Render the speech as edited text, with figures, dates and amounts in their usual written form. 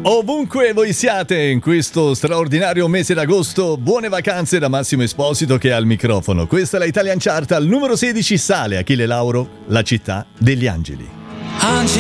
Ovunque voi siate in questo straordinario mese d'agosto, buone vacanze da Massimo Esposito che è al microfono. Questa è la Italian Chart, al numero 16 sale Achille Lauro, La città degli angeli. Angeli